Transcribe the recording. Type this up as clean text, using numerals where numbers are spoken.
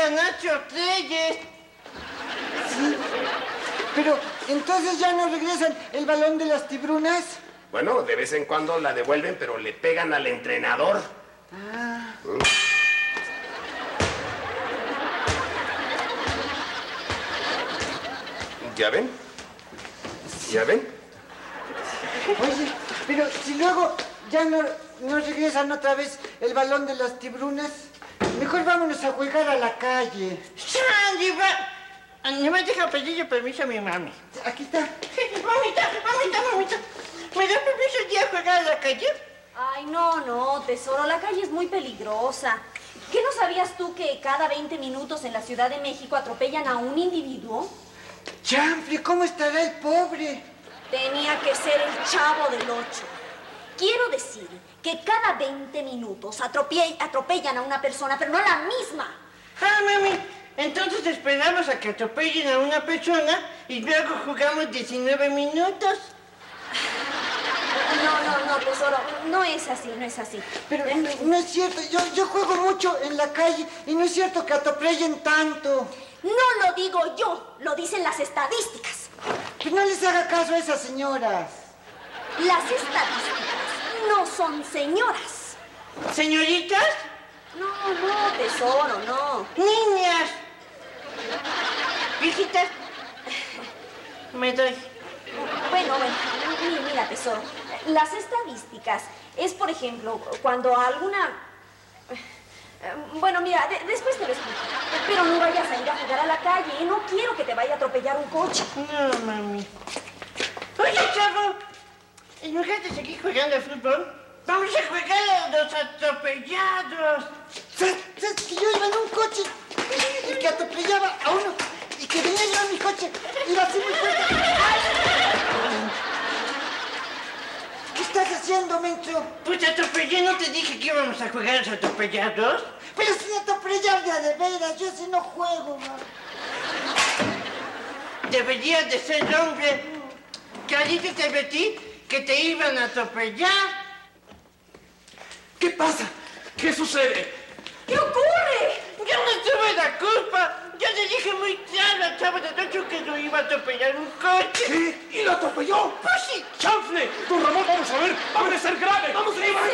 a Nacho Reyes. Sí. Pero, ¿entonces ya no regresan el balón de las tibrunas? Bueno, de vez en cuando la devuelven, pero le pegan al entrenador. Ah. ¿Ya ven? ¿Ya ven? Oye, pero si luego ya no regresan otra vez el balón de las tibrunas, mejor vámonos a jugar a la calle. Sandy, nomás deja pedirle permiso a mi mami. Aquí está. Mamita. ¿Me da permiso el día a jugar a la calle? Ay, no, tesoro, la calle es muy peligrosa. ¿Qué no sabías tú que cada 20 minutos en la Ciudad de México atropellan a un individuo? Chanfle, ¿cómo estará el pobre? Tenía que ser el Chavo del Ocho. Quiero decir que cada 20 minutos atropellan a una persona, pero no a la misma. Ah, mami, entonces esperamos a que atropellen a una persona y luego jugamos 19 minutos. No, tesoro, no es así. Pero no es cierto, yo juego mucho en la calle y no es cierto que atropellen tanto. No lo digo yo, lo dicen las estadísticas. Pues no les haga caso a esas señoras. Las estadísticas no son señoras. ¿Señoritas? No, tesoro, no. Niñas. Viejitas. Me doy. Bueno, mira, tesoro. Las estadísticas es, por ejemplo, cuando alguna... Bueno, mira, después te lo explico. Pero no vayas a ir a jugar a la calle. No quiero que te vaya a atropellar un coche. No, mami. Oye, Chavo, en lugar de seguir jugando al fútbol, vamos a jugar a los atropellados. ¿Sabes que yo iba en un coche y que atropellaba a uno y que venía yo en mi coche? Iba así muy fuerte. ¿Qué estás haciendo, menso? Pues atropellé, ¿no te dije que íbamos a jugar a los atropellados? Pero sin atropellar de veras, yo sí no juego, man. Deberías de ser hombre. Clarito te advertí que te iban a atropellar. ¿Qué pasa? ¿Qué sucede? ¿Qué ocurre? Yo no tuve la culpa. Yo le dije muy claro al Chavo del Ocho que no iba a atropellar un coche. ¿Qué? ¿Y lo atropelló? Pues sí. ¡Chanfle! ¡Don Ramón, vamos a ver! ¡Va a ser grave! ¡Vamos a ir!